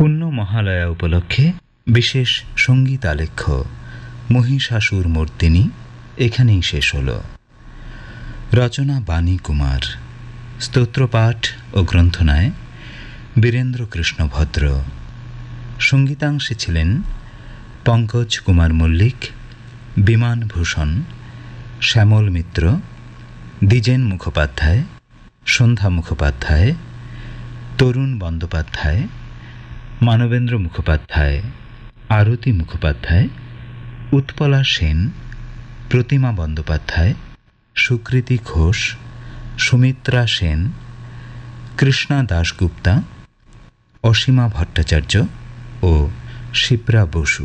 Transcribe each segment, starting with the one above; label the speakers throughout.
Speaker 1: পুণ্য মহালয়া উপলক্ষে বিশেষ সঙ্গীত আলেখ্য মহিষাসুর মর্দিনী এখানেই শেষ হল। রচনা বাণী কুমার, স্তোত্রপাঠ ও গ্রন্থনায় বীরেন্দ্র কৃষ্ণ ভদ্র। সঙ্গীতাংশে ছিলেন পঙ্কজ কুমার মল্লিক, বিমান ভূষণ, শ্যামল মিত্র, দ্বিজেন মুখোপাধ্যায়, সন্ধ্যা মুখোপাধ্যায়, তরুণ বন্দ্যোপাধ্যায়, মানবেন্দ্র মুখোপাধ্যায়, আরতি মুখোপাধ্যায়, উৎপলা সেন, প্রতিমা বন্দ্যোপাধ্যায়, সুকৃতি ঘোষ, সুমিত্রা সেন, কৃষ্ণা দাশগুপ্তা, অসীমা ভট্টাচার্য ও শিপ্রা বসু।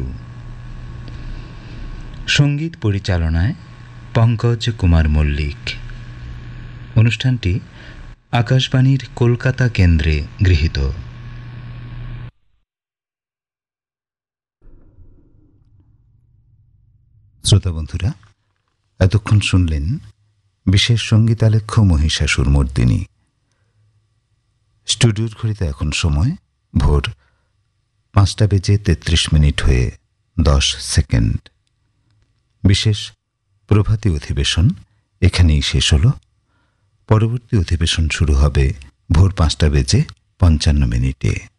Speaker 1: সঙ্গীত পরিচালনায় পঙ্কজ কুমার মল্লিক। অনুষ্ঠানটি আকাশবাণীর কলকাতা কেন্দ্রে গৃহীত। শ্রোতা বন্ধুরা, এতক্ষণ শুনলেন বিশেষ সঙ্গীতালেখ্য মহিষাসুর মর্দিনী। স্টুডিওর ঘড়িতে এখন সময় ভোর 5:33 হয়ে 10 সেকেন্ড। বিশেষ প্রভাতী অধিবেশন এখানেই শেষ হল। পরবর্তী অধিবেশন শুরু হবে ভোর 5:55।